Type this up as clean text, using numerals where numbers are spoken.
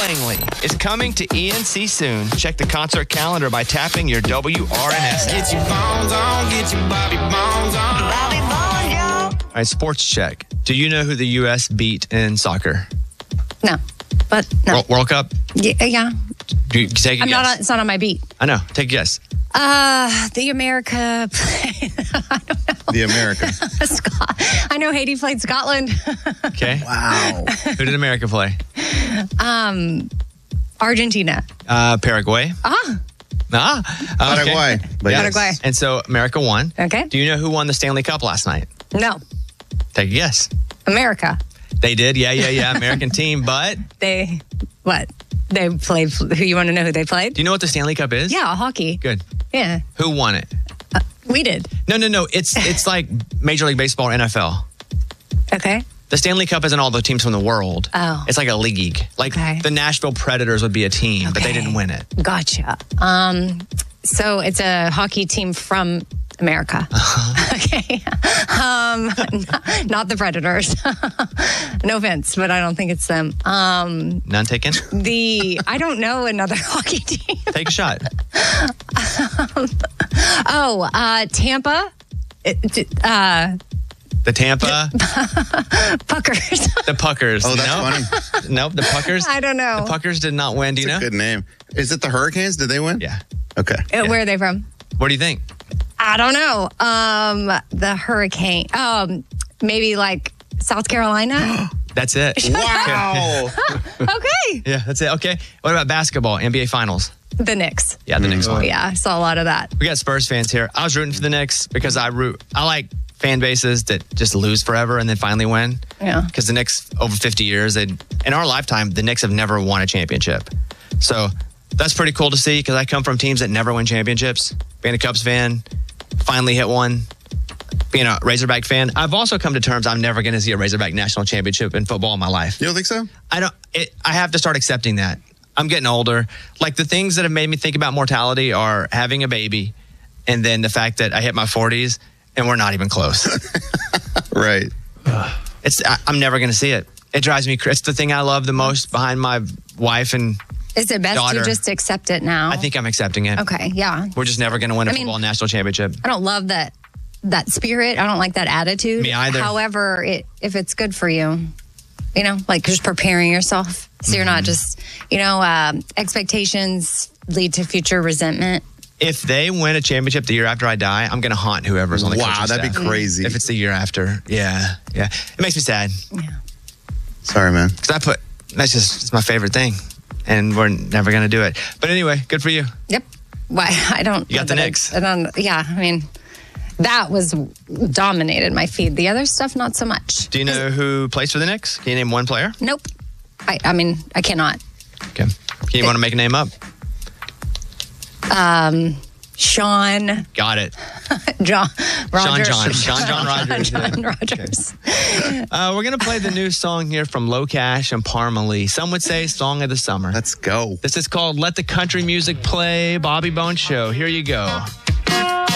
Langley is coming to ENC soon. Check the concert calendar by tapping your WRNS app. Get your bones on, get your Bobby bones on. Bobby bones, yo. All right, sports check. Do you know who the U.S. beat in soccer? No, but no. World Cup? Yeah. Do you take a guess? It's not on my beat. I know. Take a guess. The America played. I don't know. The America. I know Haiti played Scotland. Okay. Wow. Who did America play? Argentina. Paraguay. Paraguay. Okay. But yes. Paraguay. And so America won. Okay. Do you know who won the Stanley Cup last night? No, Take a guess. America. They did. Yeah. American team. But They played. Who you want to know who they played? do you know what the Stanley Cup is? Yeah, hockey. Good. Yeah, Who won it? we did. No. It's like Major League Baseball or NFL. Okay. The Stanley Cup isn't all the teams from the world. Oh. It's like a league. Like Okay. the Nashville Predators would be a team, but they Okay. didn't win it. Gotcha. So it's a hockey team from America. Okay. Not the Predators. No offense, but I don't think it's them. None taken? I don't know another hockey team. Take a shot. Tampa. The Tampa, Puckers. the Puckers. Oh, that's Nope. funny. Nope, the Puckers. I don't know. The Puckers did not win. Do you know? Good name. Is it the Hurricanes? Did they win? Yeah. Okay. Where are they from? What do you think? I don't know. The Hurricane. Maybe like South Carolina. That's it. Wow. Okay. Yeah, that's it. Okay. What about basketball? NBA Finals. The Knicks. Yeah, the next one. Yeah, I saw a lot of that. We got Spurs fans here. I was rooting for the Knicks because I like fan bases that just lose forever and then finally win. Yeah. Because the Knicks, over 50 years, in our lifetime, the Knicks have never won a championship. So that's pretty cool to see because I come from teams that never win championships. Being a Cubs fan, finally hit one. Being a Razorback fan, I've also come to terms I'm never going to see a Razorback national championship in football in my life. You don't think so? I have to start accepting that. I'm getting older. Like the things that have made me think about mortality are having a baby and then the fact that I hit my 40s and we're not even close. Right. I'm never going to see it. It drives me crazy. It's the thing I love the most behind my wife and Is it best daughter. to just accept it now? I think I'm accepting it. Okay, yeah. We're just never going to win a I mean- football national championship. I don't love that spirit. I don't like that attitude. Me either. However, if it's good for you, like just preparing yourself. So you're not just, expectations lead to future resentment. If they win a championship the year after I die, I'm going to haunt whoever's on the coaching Wow, that'd be staff. crazy. If it's the year after. Yeah. It makes me sad. Yeah. Sorry, man. Because it's my favorite thing. And we're never going to do it. But anyway, good for you. Yep. Why? I don't. You got the Knicks. That was dominated my feed. The other stuff, not so much. Do you know who plays for the Knicks? Can you name one player? Nope. I cannot. Okay. You want to make a name up? Sean. Got it. John Rogers. John Rogers. John Rogers. We're going to play the new song here from Low Cash and Parmalee. Some would say Song of the Summer. Let's go. This is called Let the Country Music Play, Bobby Bones Show. Here you go.